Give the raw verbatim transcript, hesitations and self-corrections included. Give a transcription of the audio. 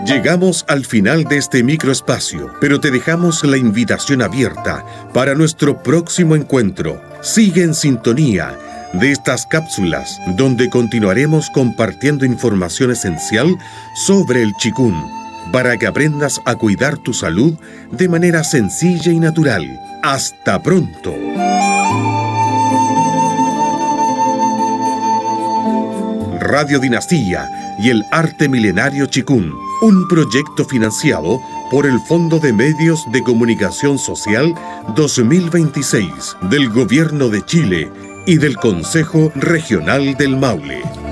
Llegamos al final de este microespacio, pero te dejamos la invitación abierta para nuestro próximo encuentro. Sigue en sintonía de estas cápsulas, donde continuaremos compartiendo información esencial sobre el chikún, para que aprendas a cuidar tu salud de manera sencilla y natural. ¡Hasta pronto! Radio Dinastía y el Arte Milenario Chikún, un proyecto financiado por el Fondo de Medios de Comunicación Social dos mil veintiséis del Gobierno de Chile y del Consejo Regional del Maule.